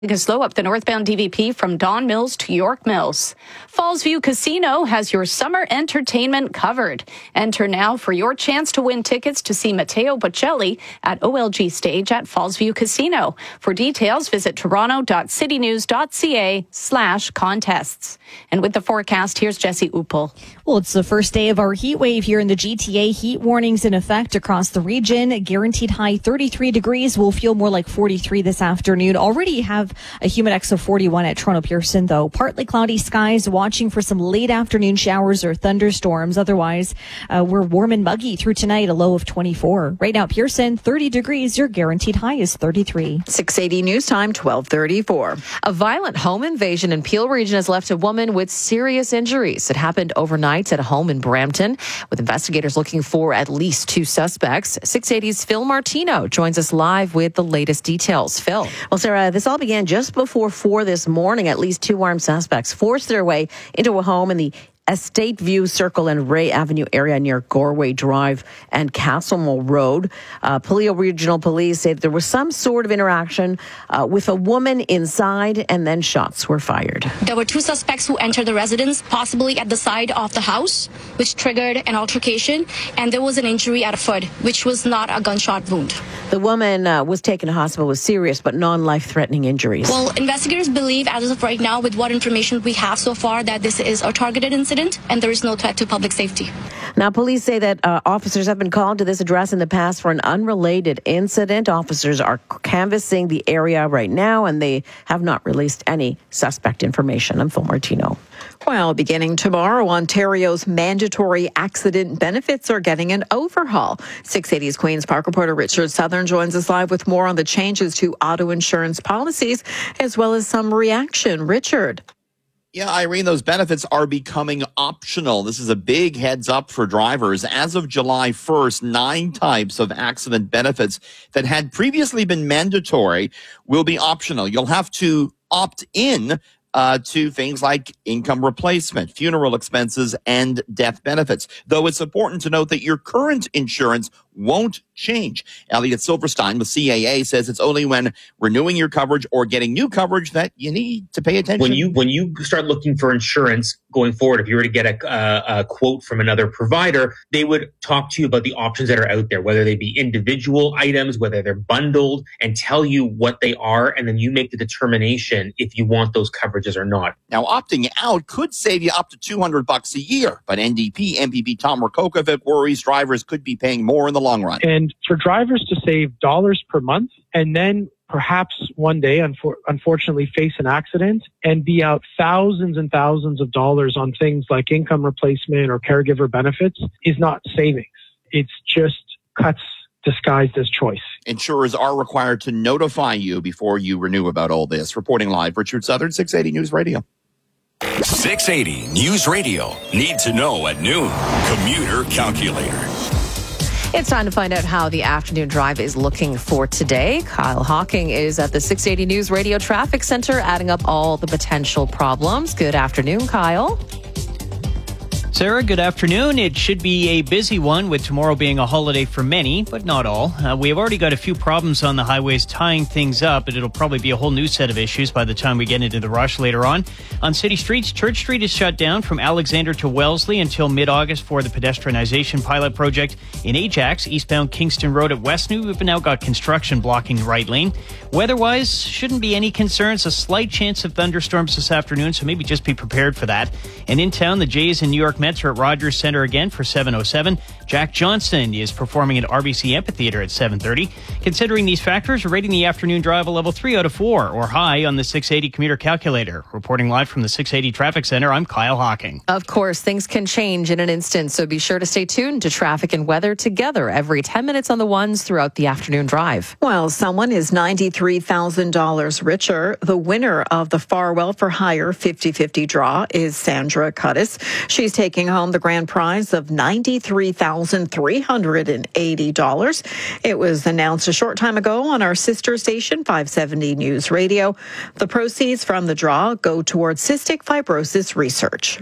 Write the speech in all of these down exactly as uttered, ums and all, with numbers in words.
Slow up the northbound D V P from Don Mills to York Mills. Fallsview Casino has your summer entertainment covered. Enter now for your chance to win tickets to see Matteo Bocelli at O L G Stage at Fallsview Casino. For details, visit toronto.citynews.ca slash contests. And with the forecast, here's Jesse Uppel. Well, it's the first day of our heat wave here in the G T A. Heat warnings in effect across the region. Guaranteed high thirty-three degrees. Will feel more like forty-three this afternoon. Already have a humidex of forty-one at Toronto Pearson, though. Partly cloudy skies, watching for some late afternoon showers or thunderstorms. Otherwise, uh, we're warm and muggy through tonight, a low of twenty-four. Right now, Pearson, thirty degrees. Your guaranteed high is thirty-three. six eighty News Time, twelve thirty-four. A violent home invasion in Peel Region has left a woman with serious injuries. It happened overnight at a home in Brampton, with investigators looking for at least two suspects. six eighty's Phil Martino joins us live with the latest details. Phil. Well, Sarah, this all began just before four this morning. At least two armed suspects forced their way into a home in the Estate View Circle and Ray Avenue area near Gorway Drive and Castlemore Road. Uh, Peel Regional Police say that there was some sort of interaction uh, with a woman inside, and then shots were fired. There were two suspects who entered the residence, possibly at the side of the house, which triggered an altercation, and there was an injury at a foot, which was not a gunshot wound. The woman uh, was taken to hospital with serious but non-life-threatening injuries. Well, investigators believe, as of right now, with what information we have so far, that this is a targeted incident and there is no threat to public safety. Now, police say that uh, officers have been called to this address in the past for an unrelated incident. Officers are canvassing the area right now, and they have not released any suspect information. I'm Phil Martino. Well, beginning tomorrow, Ontario's mandatory accident benefits are getting an overhaul. six eighty's Queen's Park reporter Richard Southern joins us live with more on the changes to auto insurance policies, as well as some reaction. Richard. Yeah, Irene, those benefits are becoming optional. This is a big heads up for drivers. As of July first, nine types of accident benefits that had previously been mandatory will be optional. You'll have to opt in Uh, to things like income replacement, funeral expenses, and death benefits. Though it's important to note that your current insurance won't change. Elliot Silverstein with C A A says it's only when renewing your coverage or getting new coverage that you need to pay attention. When you when you start looking for insurance going forward, if you were to get a, a, a quote from another provider, they would talk to you about the options that are out there, whether they be individual items, whether they're bundled, and tell you what they are, and then you make the determination if you want those coverages or not. Now, opting out could save you up to two hundred bucks a year, but N D P M P P Tom Rakokovic worries drivers could be paying more in the long run. And for drivers to save dollars per month and then perhaps one day, unfor- unfortunately, face an accident and be out thousands and thousands of dollars on things like income replacement or caregiver benefits is not savings. It's just cuts disguised as choice. Insurers are required to notify you before you renew about all this. Reporting live, Richard Southern, six eighty News Radio. six eighty News Radio. Need to know at noon. Commuter Calculator. It's time to find out how the afternoon drive is looking for today. Kyle Hawking is at the six eighty News Radio Traffic Center, adding up all the potential problems. Good afternoon, Kyle. Sarah, good afternoon. It should be a busy one, with tomorrow being a holiday for many, but not all. Uh, we have already got a few problems on the highways tying things up, but it'll probably be a whole new set of issues by the time we get into the rush later on. On city streets, Church Street is shut down from Alexander to Wellesley until mid-August for the pedestrianization pilot project. In Ajax, eastbound Kingston Road at Westney, we've now got construction blocking the right lane. Weather-wise, shouldn't be any concerns. A slight chance of thunderstorms this afternoon, so maybe just be prepared for that. And in town, the Jays and New York Mets are at Rogers Center again for seven oh seven. Jack Johnson is performing at R B C Amphitheater at seven thirty. Considering these factors, we're rating the afternoon drive a level three out of four, or high on the six eighty Commuter Calculator. Reporting live from the six eighty Traffic Center, I'm Kyle Hawking. Of course, things can change in an instant, so be sure to stay tuned to traffic and weather together every ten minutes on the ones throughout the afternoon drive. Well, someone is ninety-three thousand dollars richer. The winner of the Farwell for Hire fifty-fifty draw is Sandra Cuttis. She's taking home the grand prize of ninety-three thousand three hundred eighty dollars. It was announced a short time ago on our sister station, five seventy News Radio. The proceeds from the draw go towards cystic fibrosis research.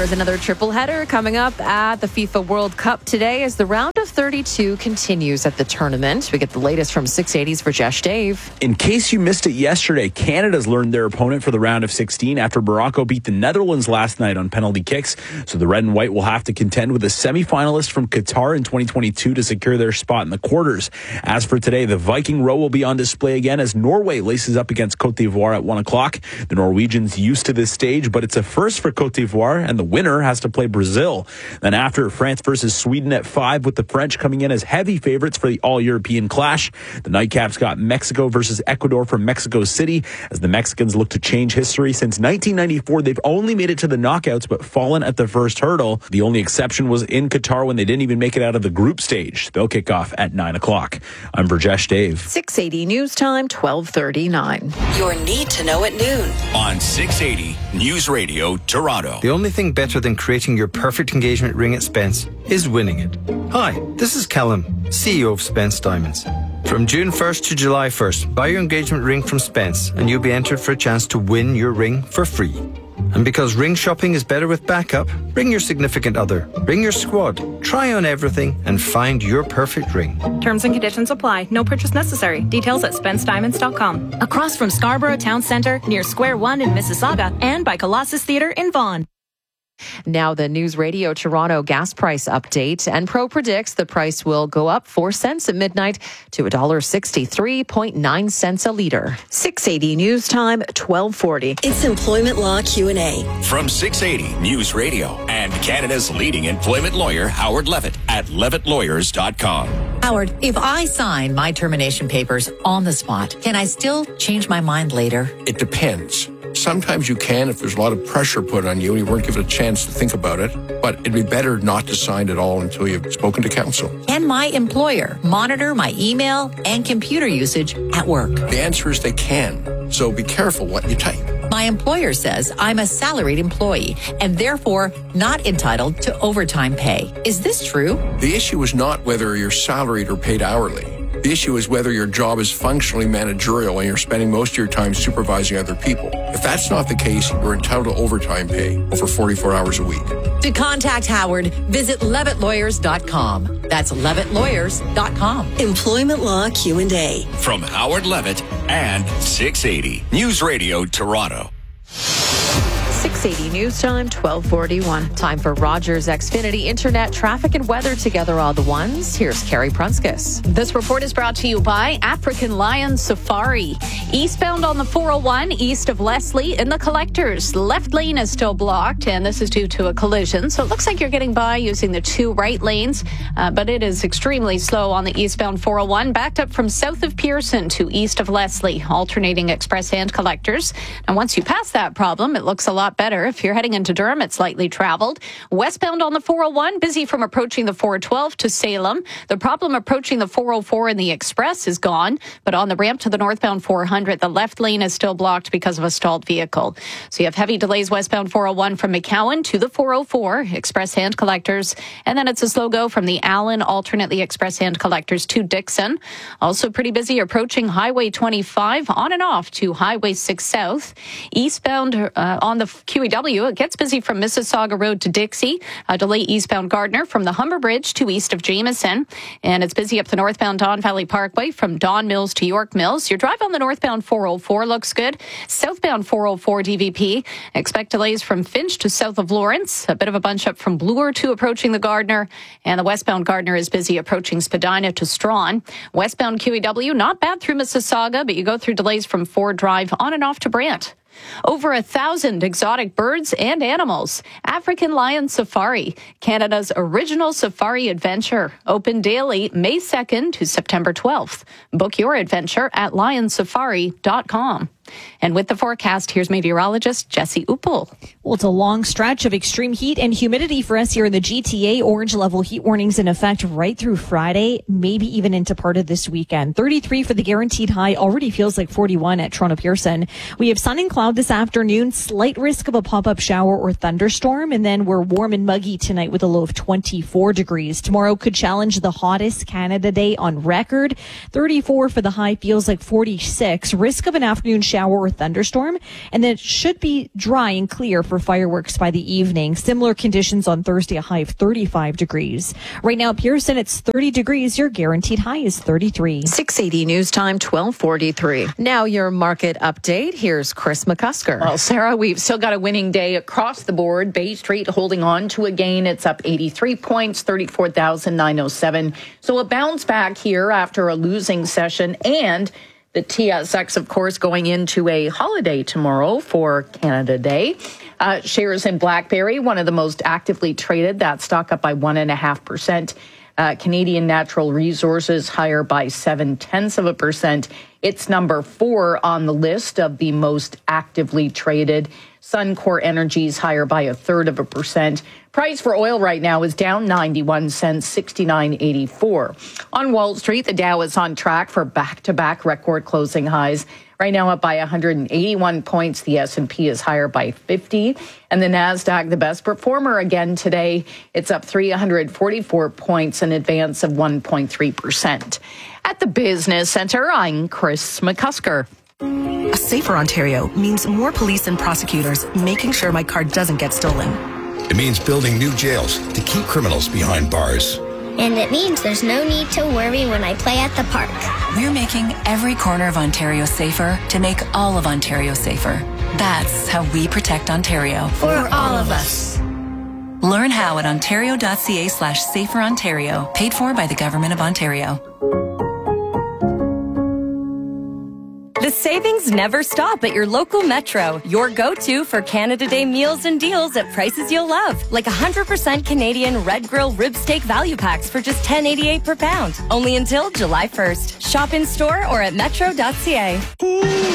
There's another triple header coming up at the FIFA World Cup today as the round of thirty-two continues at the tournament. We get the latest from six eighty's Rajesh Dave. In case you missed it yesterday, Canada's learned their opponent for the round of sixteen after Morocco beat the Netherlands last night on penalty kicks. So the red and white will have to contend with a semi-finalist from Qatar in twenty twenty-two to secure their spot in the quarters. As for today, the Viking row will be on display again as Norway laces up against Cote d'Ivoire at one o'clock. The Norwegians used to this stage, but it's a first for Cote d'Ivoire, and the winner has to play Brazil. Then after, France versus Sweden at five, with the French coming in as heavy favorites for the all-European clash. The nightcaps got Mexico versus Ecuador from Mexico City as the Mexicans look to change history. Since nineteen ninety-four, they've only made it to the knockouts but fallen at the first hurdle. The only exception was in Qatar when they didn't even make it out of the group stage. They'll kick off at nine o'clock. I'm Rajesh Dave. six eighty News Time, twelve thirty-nine. Your need to know at noon. On six eighty News Radio Toronto. The only thing better than creating your perfect engagement ring at Spence is winning it. Hi, this is Callum, C E O of Spence Diamonds. From June first to July first, buy your engagement ring from Spence and you'll be entered for a chance to win your ring for free. And because ring shopping is better with backup, bring your significant other, bring your squad, try on everything and find your perfect ring. Terms and conditions apply. No purchase necessary. Details at spence diamonds dot com. Across from Scarborough Town Centre, near Square One in Mississauga, and by Colossus Theatre in Vaughan. Now the News Radio Toronto gas price update. Enpro predicts the price will go up four cents at midnight to one dollar sixty-three point nine cents a litre. six eighty News Time, twelve forty. It's Employment Law Q and A. From six eighty News Radio and Canada's leading employment lawyer, Howard Levitt at levitt lawyers dot com. Howard, if I sign my termination papers on the spot, can I still change my mind later? It depends. Sometimes you can if there's a lot of pressure put on you and you weren't given a chance to think about it, but it'd be better not to sign at all until you've spoken to counsel. Can my employer monitor my email and computer usage at work? The answer is they can, so be careful what you type. My employer says I'm a salaried employee and therefore not entitled to overtime pay. Is this true? The issue is not whether you're salaried or paid hourly. The issue is whether your job is functionally managerial and you're spending most of your time supervising other people. If that's not the case, you're entitled to overtime pay over forty-four hours a week. To contact Howard, visit levitt lawyers dot com. That's levitt lawyers dot com. Employment Law Q and A. From Howard Levitt and six eighty News Radio Toronto. six eighty News Time, twelve forty-one. Time for Rogers Xfinity Internet traffic and weather together all the ones. Here's Carrie Prunskis. This report is brought to you by African Lion Safari. Eastbound on the four oh one, east of Leslie in the Collectors. Left lane is still blocked, and this is due to a collision. So it looks like you're getting by using the two right lanes, uh, but it is extremely slow on the eastbound four oh one, backed up from south of Pearson to east of Leslie, alternating express and Collectors. And once you pass that problem, it looks a lot better. If you're heading into Durham, it's lightly traveled. Westbound on the four oh one, busy from approaching the four twelve to Salem. The problem approaching the four oh four and the Express is gone, but on the ramp to the northbound four hundred, the left lane is still blocked because of a stalled vehicle. So you have heavy delays westbound four oh one from McCowan to the four oh four, Express and Collectors. And then it's a slow go from the Allen, alternately Express and Collectors to Dixon. Also pretty busy approaching Highway twenty-five on and off to Highway six South. Eastbound uh, on the Q E W, it gets busy from Mississauga Road to Dixie. A delay eastbound Gardner from the Humber Bridge to east of Jameson. And it's busy up the northbound Don Valley Parkway from Don Mills to York Mills. Your drive on the northbound four oh four looks good. Southbound four oh four D V P. Expect delays from Finch to south of Lawrence. A bit of a bunch up from Bloor to approaching the Gardner. And the westbound Gardner is busy approaching Spadina to Strawn. Westbound Q E W, not bad through Mississauga, but you go through delays from Ford Drive on and off to Brant. Over a thousand exotic birds and animals. African Lion Safari, Canada's original safari adventure. Open daily May second to September twelfth. Book your adventure at lion safari dot com. And with the forecast, here's meteorologist Jesse Uppel. Well, it's a long stretch of extreme heat and humidity for us here in the G T A. Orange level heat warnings in effect right through Friday, maybe even into part of this weekend. thirty-three for the guaranteed high, already feels like forty-one at Toronto Pearson. We have sun and cloud this afternoon, slight risk of a pop-up shower or thunderstorm, and then we're warm and muggy tonight with a low of twenty-four degrees. Tomorrow could challenge the hottest Canada day on record. thirty-four for the high, feels like forty-six. Risk of an afternoon shower shower or thunderstorm. And then it should be dry and clear for fireworks by the evening. Similar conditions on Thursday, a high of thirty-five degrees. Right now, Pearson, it's thirty degrees. Your guaranteed high is thirty-three. six eighty news time, twelve forty-three. Now your market update. Here's Chris McCusker. Well, Sarah, we've still got a winning day across the board. Bay Street holding on to a gain. It's up eighty-three points, thirty-four thousand nine hundred seven. So a bounce back here after a losing session, and the T S X, of course, going into a holiday tomorrow for Canada Day. Uh, shares in BlackBerry, one of the most actively traded. That stock up by one and a half percent. Uh, Canadian Natural Resources higher by seven tenths of a percent. It's number four on the list of the most actively traded. Suncor Energy's higher by a third of a percent. Price for oil right now is down ninety-one cents, sixty-nine eighty-four. On Wall Street, the Dow is on track for back-to-back record closing highs. Right now up by one hundred eighty-one points. The S and P is higher by fifty. And the NASDAQ, the best performer again today. It's up three hundred forty-four points, an advance of one point three percent. At the Business Center, I'm Chris McCusker. A safer Ontario means more police and prosecutors making sure my car doesn't get stolen. It means building new jails to keep criminals behind bars. And it means there's no need to worry when I play at the park. We're making every corner of Ontario safer to make all of Ontario safer. That's how we protect Ontario. For all of us. Learn how at ontario.ca slash safer Ontario. Paid for by the Government of Ontario. The savings never stop at your local Metro, your go-to for Canada Day meals and deals at prices you'll love. Like one hundred percent Canadian Red Grill rib steak value packs for just ten eighty-eight per pound. Only until July first. Shop in store or at metro dot c a.